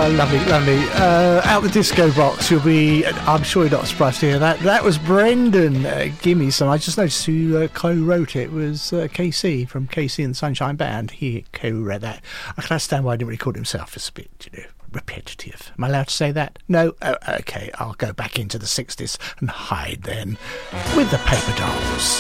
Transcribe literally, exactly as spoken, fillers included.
Oh, lovely, lovely. Uh, out the disco box, you'll be, I'm sure you're not surprised to hear that. That was Brendan, uh, Gimme Some. I just noticed who uh, co-wrote it. It was uh, K C from K C and the Sunshine Band. He co-wrote that. I can understand why he didn't record himself. It's a bit, you know, repetitive. Am I allowed to say that? No? Oh, okay, I'll go back into the sixties and hide then with the Paper Dolls.